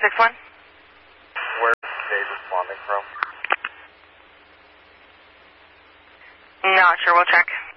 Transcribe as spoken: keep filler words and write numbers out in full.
six one. Where is Dave responding from? Not sure, we'll check.